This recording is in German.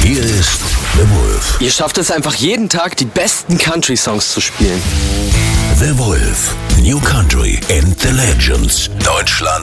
Hier ist The Wolf. Ihr schafft es einfach jeden Tag, die besten Country-Songs zu spielen. The Wolf. New Country and the Legends. Deutschland